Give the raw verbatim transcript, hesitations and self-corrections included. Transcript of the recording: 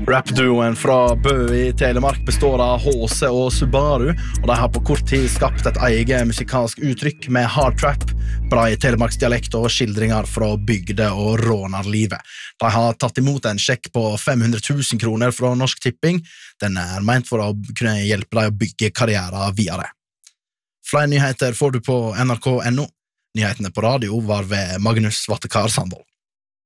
Rap-duoen fra Bø i Telemark består av H C og Subaru, og de har på kort tid skapt et eget musikalsk uttrykk med hard trap, bra i Telemarks dialekt og skildringer fra bygde- og rånarlivet. De har tatt imot en sjekk på fem hundre tusen kroner fra Norsk Tipping. Den er ment for å kunne hjelpe deg å bygge karriere videre. Flere nyheter får du på N R K punktum N O. Nyhetene på radio var ved Magnus Vattekar Sandvold.